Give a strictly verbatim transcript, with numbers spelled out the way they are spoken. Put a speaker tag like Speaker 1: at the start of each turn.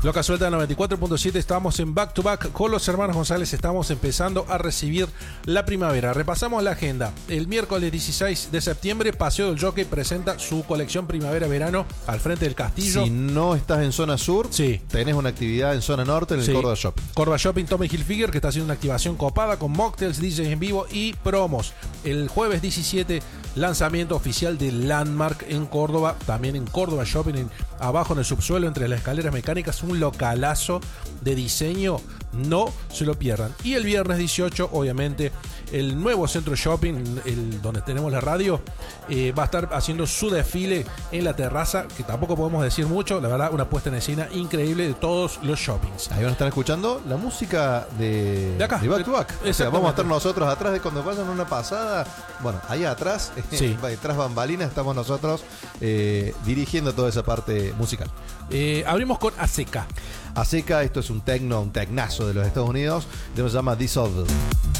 Speaker 1: Loca Suelta noventa y cuatro punto siete, estamos en back to back con los hermanos González, estamos empezando a recibir la primavera. Repasamos la agenda. El miércoles dieciséis de septiembre, Paseo del Jockey presenta su colección primavera-verano al frente del castillo.
Speaker 2: Si no estás en zona sur,
Speaker 1: sí,
Speaker 2: tenés una actividad en zona norte en el
Speaker 1: sí.
Speaker 2: Córdoba Shopping.
Speaker 1: Córdoba Shopping, Tommy Hilfiger, que está haciendo una activación copada con mocktails, D Js en vivo y promos. El jueves diecisiete, lanzamiento oficial de Landmark en Córdoba, también en Córdoba Shopping, en, abajo en el subsuelo entre las escaleras mecánicas, un localazo de diseño, no se lo pierdan. Y el viernes dieciocho, obviamente, el nuevo centro shopping, el, donde tenemos la radio, eh, va a estar haciendo su desfile en la terraza, que tampoco podemos decir mucho, la verdad, una puesta en escena increíble de todos los shoppings.
Speaker 2: Ahí van a estar escuchando la música de,
Speaker 1: de acá,
Speaker 2: de Back to Back. O sea, vamos a estar nosotros atrás de cuando vayan una pasada. Bueno, ahí atrás,
Speaker 1: sí.
Speaker 2: detrás bambalinas, estamos nosotros eh, dirigiendo toda esa parte musical.
Speaker 1: Eh, abrimos con Aseca.
Speaker 2: Aseca, esto es un tecno, un tecnazo de los Estados Unidos, que se llama Dissolve.